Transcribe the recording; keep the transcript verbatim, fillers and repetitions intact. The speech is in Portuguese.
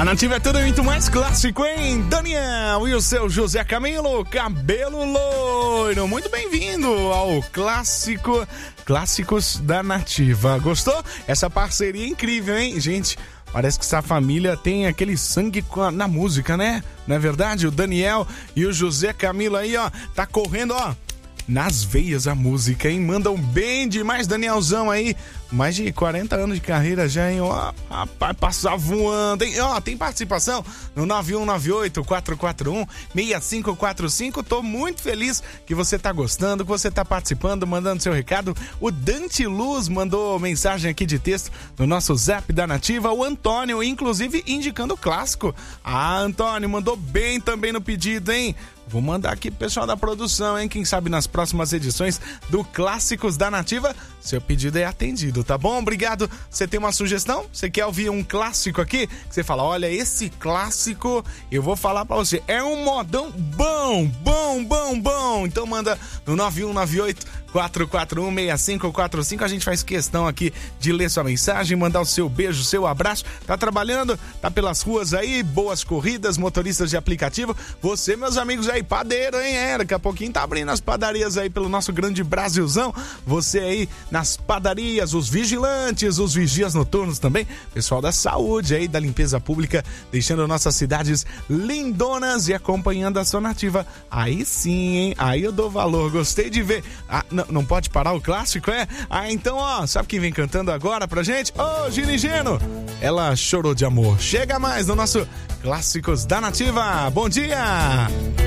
A Nativa é tudo muito mais clássico, hein? Daniel e o seu José Camilo, cabelo loiro. Muito bem-vindo ao clássico, Clássicos da Nativa. Gostou? Essa parceria é incrível, hein, gente? Parece que essa família tem aquele sangue na música, né? Não é verdade? O Daniel e o José Camilo aí, ó, tá correndo, ó, nas veias a música, hein? Mandam bem demais, Danielzão aí. Mais de quarenta anos de carreira já, hein? Ó, rapaz, passar voando, hein? Ó, tem participação no nove um nove oito, quatro quatro um, seis cinco quatro cinco. Tô muito feliz que você tá gostando, que você tá participando, mandando seu recado. O Dante Luz mandou mensagem aqui de texto no nosso Zap da Nativa. O Antônio, inclusive, indicando o clássico. Ah, Antônio, mandou bem também no pedido, hein? Vou mandar aqui pro pessoal da produção, hein? Quem sabe nas próximas edições do Clássicos da Nativa, seu pedido é atendido, tá bom? Obrigado. Você tem uma sugestão? Você quer ouvir um clássico aqui? Você fala, olha, esse clássico, eu vou falar pra você, é um modão bom, bom, bom, bom. Então manda no nove um nove oito, quatro quatro um, seis cinco quatro cinco. A gente faz questão aqui de ler sua mensagem, mandar o seu beijo, o seu abraço. Tá trabalhando? Tá pelas ruas aí? Boas corridas, motoristas de aplicativo. Você, meus amigos aí, padeiro, hein? É, daqui a pouquinho tá abrindo as padarias aí pelo nosso grande Brasilzão. Você aí nas padarias, os vigilantes, os vigias noturnos também. Pessoal da saúde aí, da limpeza pública, deixando nossas cidades lindonas e acompanhando a sua Nativa. Aí sim, hein? Aí eu dou valor. Gostei de ver. Ah, não, não pode parar o clássico, é? Ah, então, ó, sabe quem vem cantando agora pra gente? Ô, Gini Geno! Ela chorou de amor. Chega mais no nosso Clássicos da Nativa. Bom dia!